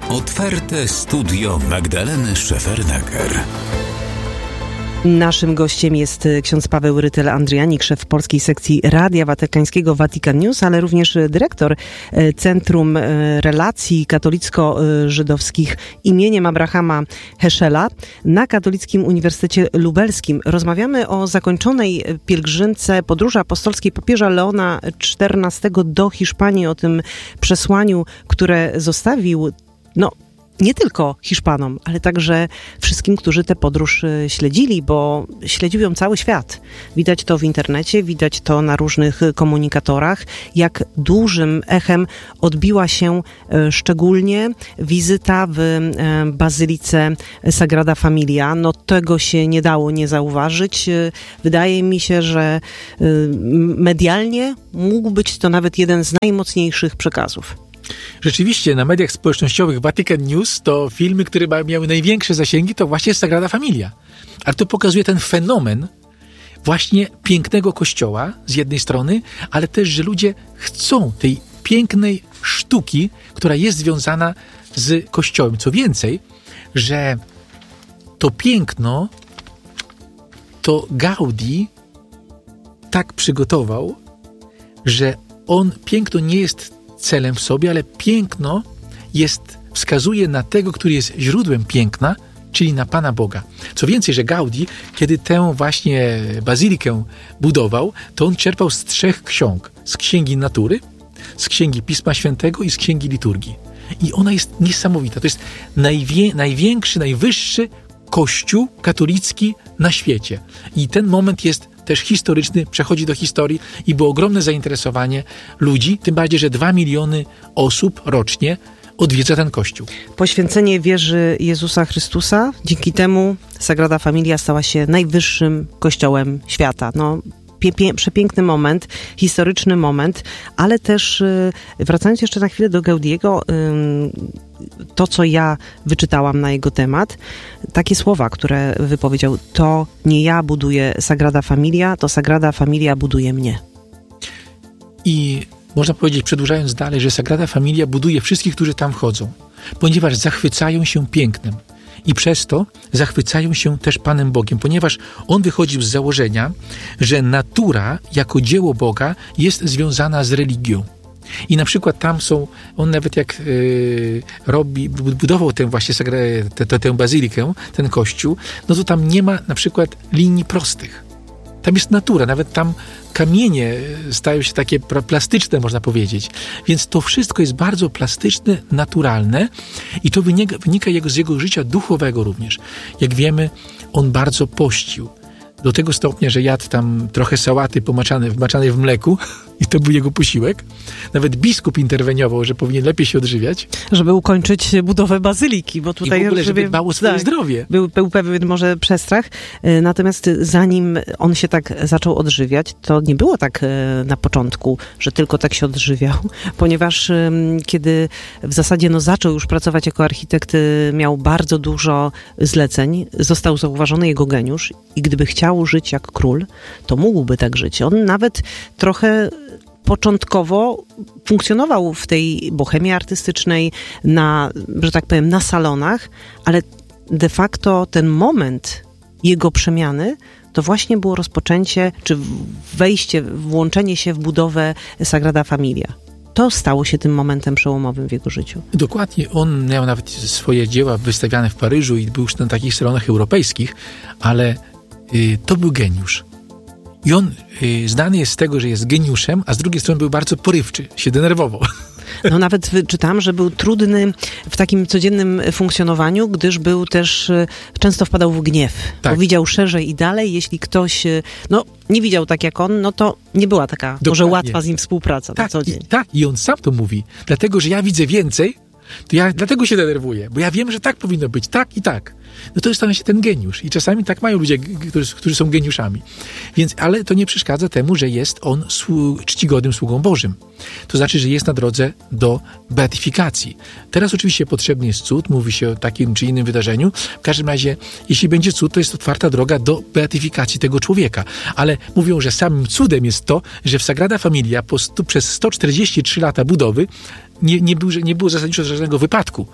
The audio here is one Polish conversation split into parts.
Otwarte studio Magdaleny Szefernaker. Naszym gościem jest ksiądz Paweł Rytel-Andrianik, szef polskiej sekcji Radia Watykańskiego Vatican News, ale również dyrektor Centrum Relacji Katolicko-Żydowskich imieniem Abrahama Heschela na Katolickim Uniwersytecie Lubelskim. Rozmawiamy o zakończonej pielgrzymce podróży apostolskiej papieża Leona XIV do Hiszpanii, o tym przesłaniu, które zostawił, nie tylko Hiszpanom, ale także wszystkim, którzy tę podróż śledzili, bo śledził ją cały świat. Widać to w internecie, widać to na różnych komunikatorach, jak dużym echem odbiła się szczególnie wizyta w Bazylice Sagrada Familia. Tego się nie dało nie zauważyć. Wydaje mi się, że medialnie mógł być to nawet jeden z najmocniejszych przekazów. Rzeczywiście na mediach społecznościowych Vatican News to filmy, które miały największe zasięgi, to właśnie Sagrada Familia. Ale to pokazuje ten fenomen właśnie pięknego kościoła z jednej strony, ale też, że ludzie chcą tej pięknej sztuki, która jest związana z kościołem. Co więcej, że to piękno to Gaudi tak przygotował, że piękno nie jest celem w sobie, ale piękno wskazuje na tego, który jest źródłem piękna, czyli na Pana Boga. Co więcej, że Gaudi, kiedy tę właśnie bazylikę budował, to on czerpał z 3 ksiąg. Z Księgi Natury, z Księgi Pisma Świętego i z Księgi Liturgii. I ona jest niesamowita. To jest największy, najwyższy kościół katolicki na świecie. I ten moment jest też historyczny, przechodzi do historii i było ogromne zainteresowanie ludzi, tym bardziej, że 2 miliony osób rocznie odwiedza ten kościół. Poświęcenie wierzy Jezusa Chrystusa, dzięki temu Sagrada Familia stała się najwyższym kościołem świata. Przepiękny moment, historyczny moment, ale też wracając jeszcze na chwilę do Gaudiego, to, co ja wyczytałam na jego temat, takie słowa, które wypowiedział: to nie ja buduję Sagrada Familia, to Sagrada Familia buduje mnie. I można powiedzieć, przedłużając dalej, że Sagrada Familia buduje wszystkich, którzy tam wchodzą, ponieważ zachwycają się pięknem. I przez to zachwycają się też Panem Bogiem, ponieważ on wychodził z założenia, że natura jako dzieło Boga jest związana z religią. I na przykład tam on nawet jak budował tę bazylikę, ten kościół, to tam nie ma na przykład linii prostych. Tam jest natura, nawet tam kamienie stają się takie plastyczne, można powiedzieć. Więc to wszystko jest bardzo plastyczne, naturalne i to wynika z jego życia duchowego również. Jak wiemy, on bardzo pościł. Do tego stopnia, że jadł tam trochę sałaty wmaczanej w mleku i to był jego posiłek. Nawet biskup interweniował, że powinien lepiej się odżywiać. Żeby ukończyć budowę bazyliki, bo tutaj... I w ogóle, żeby dbał o swoje zdrowie. Był pewien może przestrach. Natomiast zanim on się tak zaczął odżywiać, to nie było tak na początku, że tylko tak się odżywiał, ponieważ kiedy w zasadzie zaczął już pracować jako architekt, miał bardzo dużo zleceń, został zauważony jego geniusz i gdyby chciał żyć jak król, to mógłby tak żyć. On nawet trochę początkowo funkcjonował w tej bohemie artystycznej, że tak powiem, na salonach, ale de facto ten moment jego przemiany to właśnie było rozpoczęcie, czy włączenie się w budowę Sagrada Familia. To stało się tym momentem przełomowym w jego życiu. Dokładnie. On miał nawet swoje dzieła wystawiane w Paryżu i był już na takich salonach europejskich, ale to był geniusz. I on znany jest z tego, że jest geniuszem, a z drugiej strony był bardzo porywczy, się denerwował. Nawet czytałam, że był trudny w takim codziennym funkcjonowaniu, gdyż był też, często wpadał w gniew. Tak. Bo widział szerzej i dalej. Jeśli ktoś nie widział tak jak on, to nie była taka może łatwa z nim współpraca na co dzień. I on sam to mówi. Dlatego, że ja widzę więcej, to ja dlatego się denerwuję, bo ja wiem, że tak powinno być, tak i tak. To jest się ten geniusz. I czasami tak mają ludzie, którzy są geniuszami. Ale to nie przeszkadza temu, że jest on czcigodnym sługą Bożym. To znaczy, że jest na drodze do beatyfikacji. Teraz oczywiście potrzebny jest cud, mówi się o takim czy innym wydarzeniu. W każdym razie, jeśli będzie cud, to jest otwarta droga do beatyfikacji tego człowieka. Ale mówią, że samym cudem jest to, że w Sagrada Familia przez 143 lata budowy nie było zasadniczo żadnego wypadku.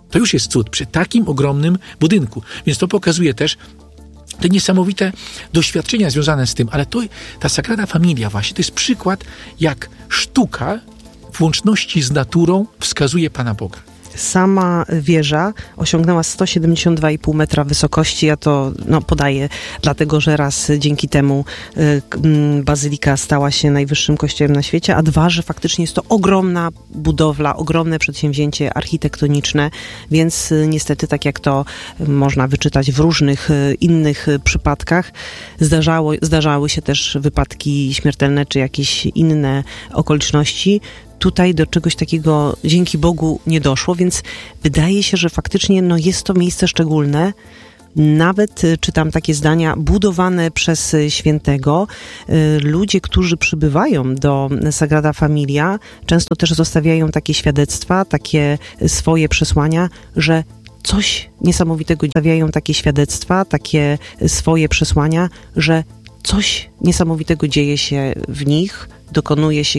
To już jest cud przy takim ogromnym budynku. Więc to pokazuje też te niesamowite doświadczenia związane z tym, ale ta Sagrada Familia właśnie to jest przykład, jak sztuka w łączności z naturą wskazuje Pana Boga. Sama wieża osiągnęła 172,5 metra wysokości. Ja to podaję, dlatego że raz dzięki temu bazylika stała się najwyższym kościołem na świecie, a dwa, że faktycznie jest to ogromna budowla, ogromne przedsięwzięcie architektoniczne, więc niestety, tak jak to można wyczytać w różnych innych przypadkach, zdarzały się też wypadki śmiertelne czy jakieś inne okoliczności. Tutaj do czegoś takiego, dzięki Bogu, nie doszło, więc wydaje się, że faktycznie jest to miejsce szczególne. Nawet czytam takie zdania, budowane przez świętego. Ludzie, którzy przybywają do Sagrada Familia, często też zostawiają takie świadectwa, takie swoje przesłania, że coś niesamowitego dzieje się w nich, dokonuje się